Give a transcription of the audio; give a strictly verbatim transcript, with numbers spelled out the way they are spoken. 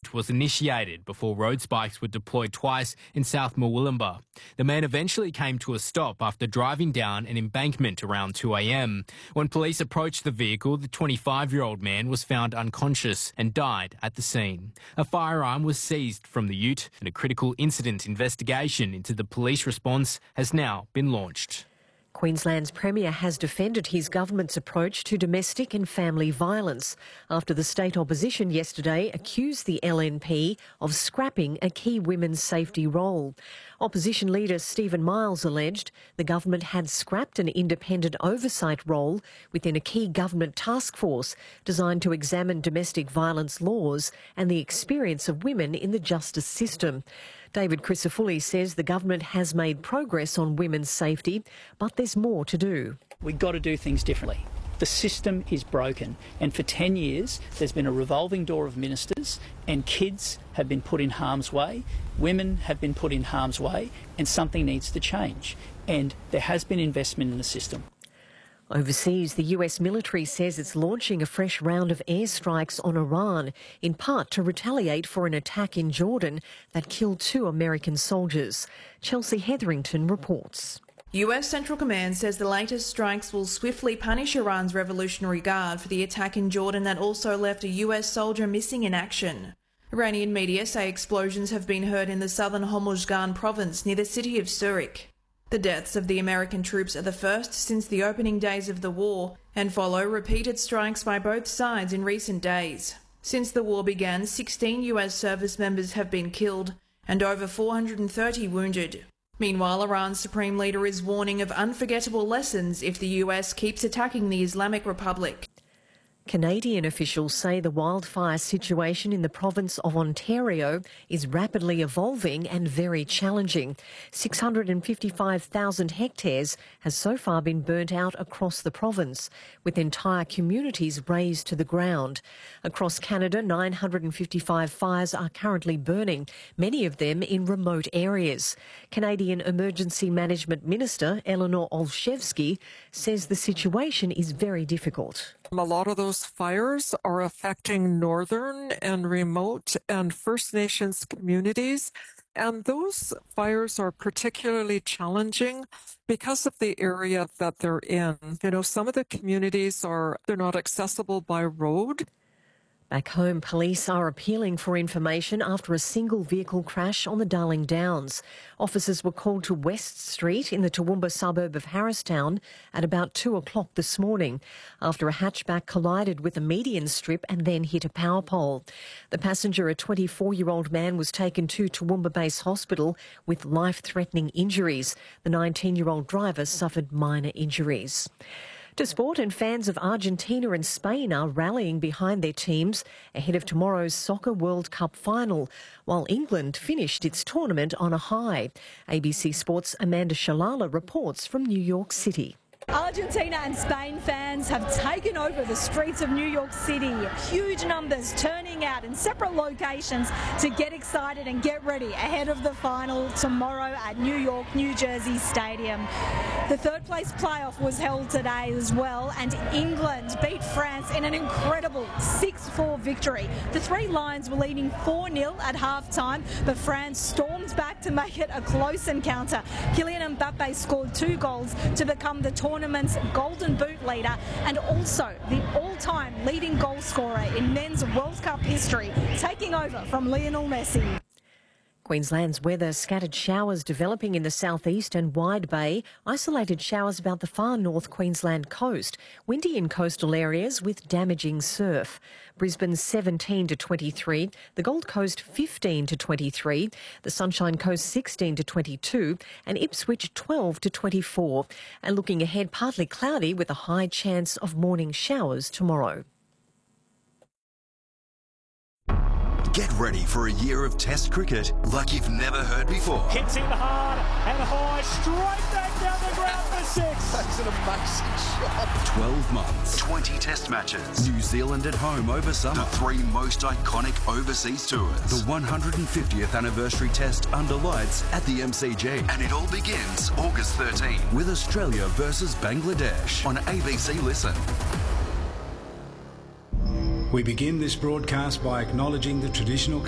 was initiated before road spikes were deployed twice in South Murwillumbah. The man eventually came to a stop after driving down an embankment around two a m. When police approached the vehicle, the twenty-five-year-old man was found unconscious and died at the scene. A firearm was seized from the ute, and a critical incident investigation into the police response has now been launched. Queensland's Premier has defended his government's approach to domestic and family violence after the state opposition yesterday accused the L N P of scrapping a key women's safety role. Opposition leader Stephen Miles alleged the government had scrapped an independent oversight role within a key government task force designed to examine domestic violence laws and the experience of women in the justice system. David Crisafulli says the government has made progress on women's safety, but there's more to do. We've got to do things differently. The system is broken, and for ten years there's been a revolving door of ministers, and kids have been put in harm's way, women have been put in harm's way, and something needs to change. And there has been investment in the system. Overseas, the U S military says it's launching a fresh round of airstrikes on Iran, in part to retaliate for an attack in Jordan that killed two American soldiers. Chelsea Hetherington reports. U S Central Command says the latest strikes will swiftly punish Iran's Revolutionary Guard for the attack in Jordan that also left a U S soldier missing in action. Iranian media say explosions have been heard in the southern Hormozgan province near the city of Surik. The deaths of the American troops are the first since the opening days of the war and follow repeated strikes by both sides in recent days. Since the war began, sixteen U S service members have been killed and over four hundred thirty wounded. Meanwhile, Iran's supreme leader is warning of unforgettable lessons if the U S keeps attacking the Islamic Republic. Canadian officials say the wildfire situation in the province of Ontario is rapidly evolving and very challenging. six hundred fifty-five thousand hectares has so far been burnt out across the province, with entire communities razed to the ground. Across Canada, nine hundred fifty-five fires are currently burning, many of them in remote areas. Canadian Emergency Management Minister Eleanor Olszewski says the situation is very difficult. A lot of those fires are affecting northern and remote and First Nations communities, and those fires are particularly challenging because of the area that they're in. You know, some of the communities are, they're not accessible by road. Back home, police are appealing for information after a single vehicle crash on the Darling Downs. Officers were called to West Street in the Toowoomba suburb of Harristown at about two o'clock this morning after a hatchback collided with a median strip and then hit a power pole. The passenger, a twenty-four-year-old man, was taken to Toowoomba Base Hospital with life-threatening injuries. The nineteen-year-old driver suffered minor injuries. To sport, and fans of Argentina and Spain are rallying behind their teams ahead of tomorrow's Soccer World Cup final, while England finished its tournament on a high. A B C Sports' Amanda Shalala reports from New York City. Argentina and Spain fans have taken over the streets of New York City. Huge numbers turning out in separate locations to get excited and get ready ahead of the final tomorrow at New York, New Jersey Stadium. The third place playoff was held today as well, and England beat France in an incredible six four victory. The Three Lions were leading four nil at half-time, but France stormed back to make it a close encounter. Kylian Mbappe scored two goals to become the tournament's Golden Boot leader and also the all-time leading goal scorer in men's World Cup history, taking over from Lionel Messi. Queensland's weather: scattered showers developing in the southeast and Wide Bay, isolated showers about the far north Queensland coast, windy in coastal areas with damaging surf. Brisbane seventeen to twenty-three, the Gold Coast fifteen to twenty-three, the Sunshine Coast sixteen to twenty-two and Ipswich twelve to twenty-four. And looking ahead, partly cloudy with a high chance of morning showers tomorrow. Get ready for a year of Test cricket like you've never heard before. Hits in hard and high, straight back down the ground for six. That's an amazing shot. twelve months, twenty Test matches. New Zealand at home over summer. The three most iconic overseas tours. The one hundred fiftieth anniversary Test under lights at the M C G. And it all begins August thirteenth with Australia versus Bangladesh on A B C Listen. We begin this broadcast by acknowledging the traditional